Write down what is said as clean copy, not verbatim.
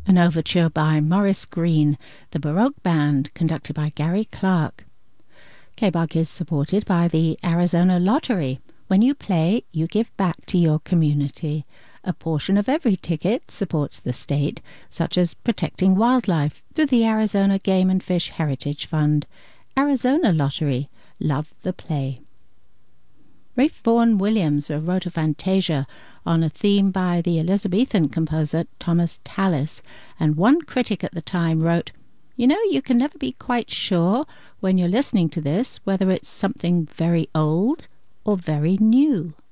an overture by Maurice Greene, the Baroque Band, conducted by Gary Clark. KBUG is supported by the Arizona Lottery. When you play, you give back to your community. A portion of every ticket supports the state, such as protecting wildlife through the Arizona Game and Fish Heritage Fund. Arizona Lottery. Love the play. Ralph Vaughan Williams wrote a fantasia on a theme by the Elizabethan composer Thomas Tallis, and one critic at the time wrote, "You know, you can never be quite sure when you're listening to this whether it's something very old or very new."